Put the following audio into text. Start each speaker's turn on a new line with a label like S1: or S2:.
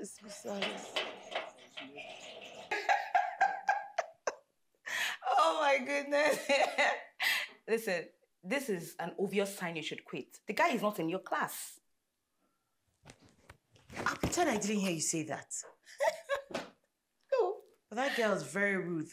S1: Besides.
S2: Oh my goodness. Listen, this is an obvious sign you should quit. The guy is not in your class.
S1: I'll pretend I didn't hear you say that.
S2: Oh.
S1: But that girl is very rude.